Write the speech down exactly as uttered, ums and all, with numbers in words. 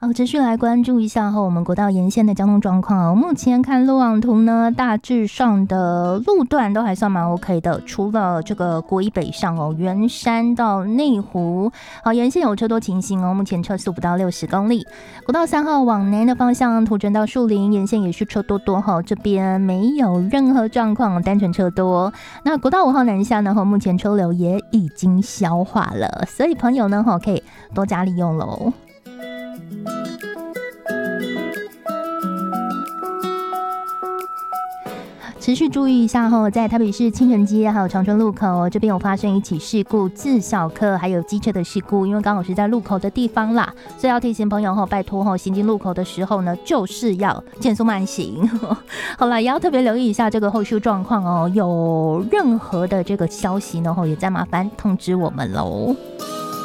好，持续来关注一下哈，我们国道沿线的交通状况哦。目前看路网图呢，大致上的路段都还算蛮 OK 的，除了这个国一北上哦，圆山到内湖，好，沿线有车多情形哦，目前车速不到六十公里。国道三号往南的方向，土城到树林沿线也是车多多哈，这边没有任何状况，单纯车多。那国道五号南下呢，目前车流也已经消化了，所以朋友呢，可以多加利用喽。持续注意一下哈，在台北市清城街还有长春路口这边有发生一起事故，自小客还有机车的事故，因为刚好是在路口的地方啦，所以要提醒朋友哈，拜托哈，行经路口的时候呢，就是要减速慢行。好了，也要特别留意一下这个后续状况哦，有任何的这个消息呢，也再麻烦通知我们喽。